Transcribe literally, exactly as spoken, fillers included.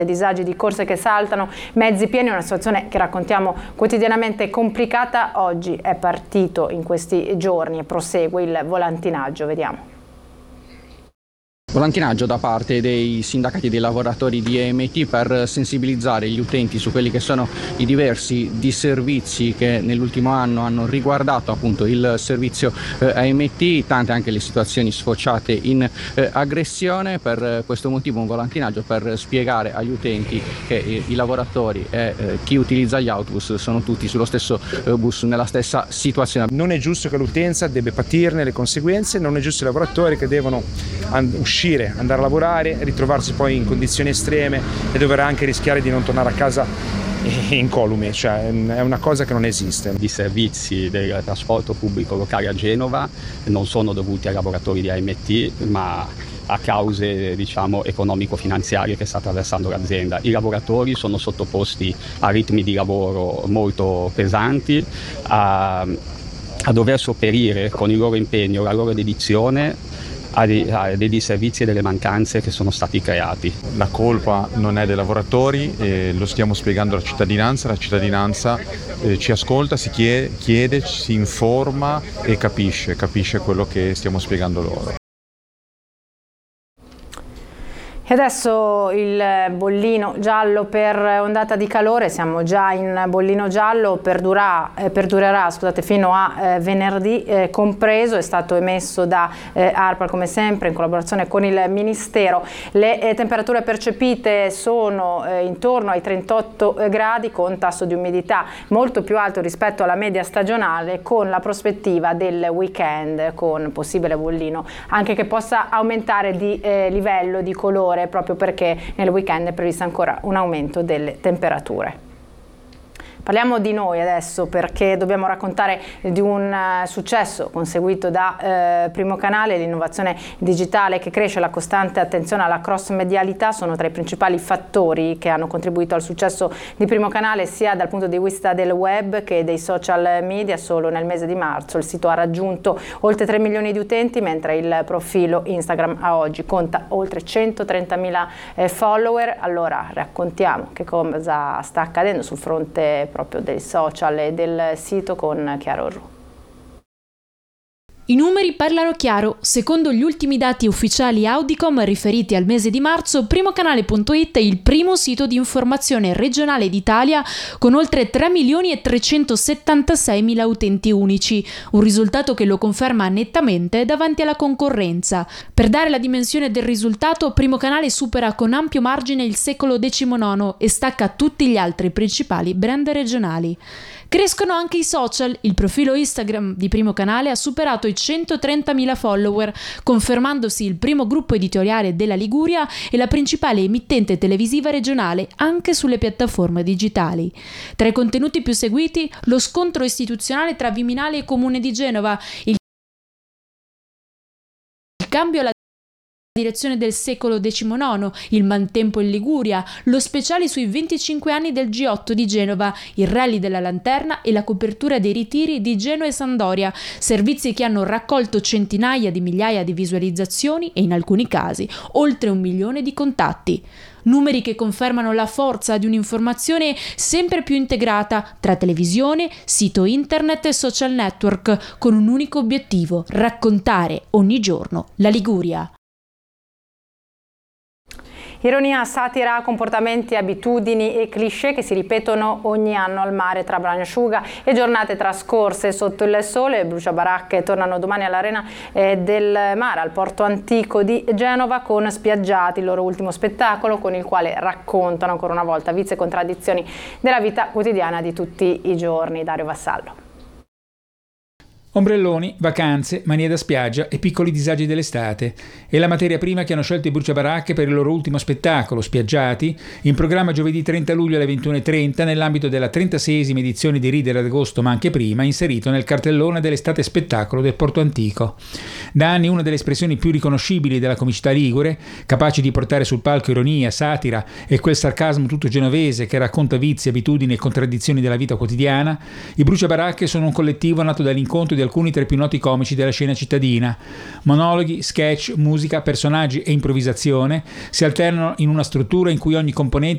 disagi di corse che saltano, mezzi pieni, una situazione che raccontiamo quotidianamente complicata. Oggi è partito in questi giorni e prosegue il volantinaggio, vediamo. Volantinaggio da parte dei sindacati dei lavoratori di A M T per sensibilizzare gli utenti su quelli che sono i diversi disservizi che nell'ultimo anno hanno riguardato appunto il servizio eh, A M T, tante anche le situazioni sfociate in eh, aggressione. Per questo motivo un volantinaggio per spiegare agli utenti che eh, i lavoratori e eh, chi utilizza gli autobus sono tutti sullo stesso eh, bus, nella stessa situazione. Non è giusto che l'utenza debba patirne le conseguenze, non è giusto i lavoratori che devono and- uscire andare a lavorare, ritrovarsi poi in condizioni estreme e dover anche rischiare di non tornare a casa incolume, cioè è una cosa che non esiste. I servizi del trasporto pubblico locale a Genova non sono dovuti ai lavoratori di A M T, ma a cause diciamo economico-finanziarie che sta attraversando l'azienda. I lavoratori sono sottoposti a ritmi di lavoro molto pesanti, a, a dover sopperire con il loro impegno, la loro dedizione a dei, a dei disservizi e delle mancanze che sono stati creati. La colpa non è dei lavoratori, eh, lo stiamo spiegando alla cittadinanza, la cittadinanza eh, ci ascolta, si chiede, chiede, si informa e capisce, capisce quello che stiamo spiegando loro. E adesso il bollino giallo per ondata di calore, siamo già in bollino giallo, perdurerà, eh, perdurerà scusate, fino a eh, venerdì eh, compreso, è stato emesso da eh, ARPAL come sempre in collaborazione con il Ministero. Le eh, temperature percepite sono eh, intorno ai trentotto gradi con tasso di umidità molto più alto rispetto alla media stagionale, con la prospettiva del weekend con possibile bollino anche che possa aumentare di eh, livello di colore, proprio perché nel weekend è previsto ancora un aumento delle temperature. Parliamo di noi adesso, perché dobbiamo raccontare di un uh, successo conseguito da uh, Primo Canale. L'innovazione digitale che cresce, la costante attenzione alla cross-medialità sono tra i principali fattori che hanno contribuito al successo di Primo Canale, sia dal punto di vista del web che dei social media. Solo nel mese di marzo il sito ha raggiunto oltre tre milioni di utenti, mentre il profilo Instagram a oggi conta oltre centotrentamila eh, follower. Allora raccontiamo che cosa sta accadendo sul fronte proprio dei social e del sito con Chiara Orru. I numeri parlano chiaro. Secondo gli ultimi dati ufficiali Audicom riferiti al mese di marzo, primocanale punto it è il primo sito di informazione regionale d'Italia con oltre tre milioni e trecentosettantasei mila utenti unici, un risultato che lo conferma nettamente davanti alla concorrenza. Per dare la dimensione del risultato, Primo Canale supera con ampio margine il secolo diciannove e stacca tutti gli altri principali brand regionali. Crescono anche i social. Il profilo Instagram di Primo Canale ha superato i centotrentamila follower, confermandosi il primo gruppo editoriale della Liguria e la principale emittente televisiva regionale anche sulle piattaforme digitali. Tra i contenuti più seguiti, lo scontro istituzionale tra Viminale e Comune di Genova, il cambio alla direzione del secolo diciannove, il mantempo in Liguria, lo speciale sui venticinque anni del G otto di Genova, il rally della Lanterna e la copertura dei ritiri di Genoa e Sampdoria, servizi che hanno raccolto centinaia di migliaia di visualizzazioni e in alcuni casi oltre un milione di contatti. Numeri che confermano la forza di un'informazione sempre più integrata tra televisione, sito internet e social network, con un unico obiettivo: raccontare ogni giorno la Liguria. Ironia, satira, comportamenti, abitudini e cliché che si ripetono ogni anno al mare tra bagnasciuga e giornate trascorse sotto il sole. Bruciabaracche tornano domani all'Arena eh, del Mare, al porto antico di Genova, con Spiaggiati, il loro ultimo spettacolo con il quale raccontano ancora una volta vizi e contraddizioni della vita quotidiana di tutti i giorni. Dario Vassallo. Ombrelloni, vacanze, manie da spiaggia e piccoli disagi dell'estate è la materia prima che hanno scelto i Bruciabaracche per il loro ultimo spettacolo, Spiaggiati, in programma giovedì trenta luglio alle ventuno e trenta nell'ambito della trentaseiesima edizione di Ridere ad agosto, ma anche prima, inserito nel cartellone dell'estate spettacolo del Porto Antico. Da anni una delle espressioni più riconoscibili della comicità ligure, capaci di portare sul palco ironia, satira e quel sarcasmo tutto genovese che racconta vizi, abitudini e contraddizioni della vita quotidiana, i Bruciabaracche sono un collettivo nato dall'incontro di alcuni tra i più noti comici della scena cittadina. Monologhi, sketch, musica, personaggi e improvvisazione si alternano in una struttura in cui ogni componente